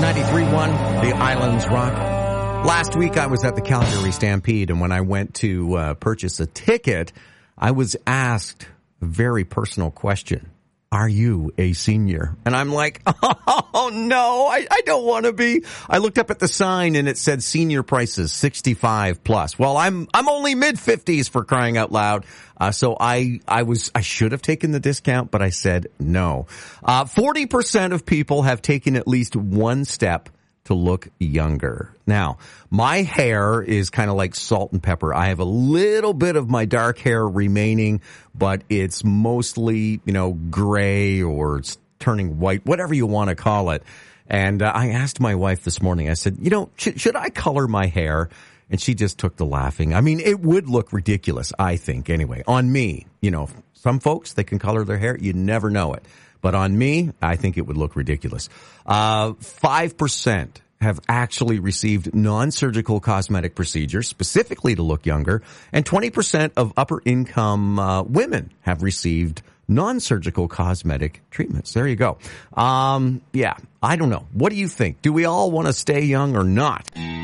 93.1, The Islands Rock. Last week I was at the Calgary Stampede, and when I went to purchase a ticket, I was asked a very personal question. Are you a senior? And I'm like, oh no, I don't want to be. I looked up at the sign and it said senior prices 65 plus. Well, I'm only mid 50s for crying out loud. So I should have taken the discount, but I said no. 40% of people have taken at least one step to look younger. Now, my hair is kind of like salt and pepper. I have a little bit of my dark hair remaining, but it's mostly, gray or it's turning white, whatever you want to call it. And I asked my wife this morning, I said, should I color my hair? And she just took to laughing. I mean, it would look ridiculous, I think, anyway, on me. Some folks, they can color their hair. You never know it. But on me, I think it would look ridiculous. 5% have actually received non-surgical cosmetic procedures specifically to look younger, and 20% of upper-income women have received non-surgical cosmetic treatments. There you go. I don't know. What do you think? Do we all want to stay young or not?